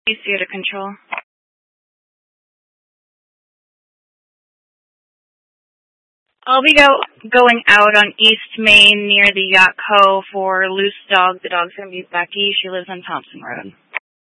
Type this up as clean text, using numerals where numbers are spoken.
East to control. I'll be going out on East Main near the Yacht Co. for Loose Dog. The dog's going to be Becky. She lives on Thompson Road.